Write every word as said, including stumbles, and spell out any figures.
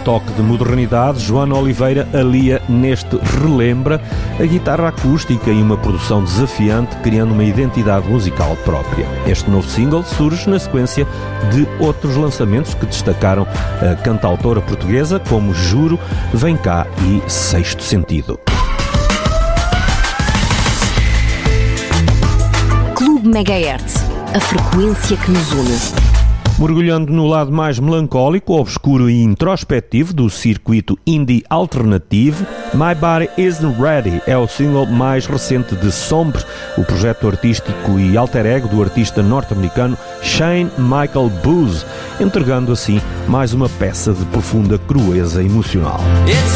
toque de modernidade, Joana Oliveira alia neste Relembra a guitarra acústica e uma produção desafiante, criando uma identidade musical própria. Este novo single surge na sequência de outros lançamentos que destacaram a cantautora portuguesa, como Juro, Vem Cá e Sexto Sentido. Clube Megahertz, a frequência que nos une. Mergulhando no lado mais melancólico, obscuro e introspectivo do circuito indie alternativo, My Body Isn't Ready é o single mais recente de Sombre, o projeto artístico e alter ego do artista norte-americano Shane Michael Booz, entregando assim mais uma peça de profunda crueza emocional.